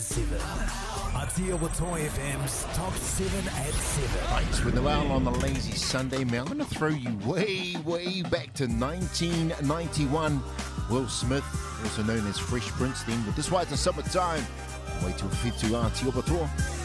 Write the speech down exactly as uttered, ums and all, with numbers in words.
seven. Aotearoa F M's Top seven at seven. Thanks with Noel on the lazy Sunday. Man, I'm going to throw you way, way back to nineteen ninety-one. Will Smith, also known as Fresh Prince then, but this why it's a summertime. Wait till Fitu Aotearoa.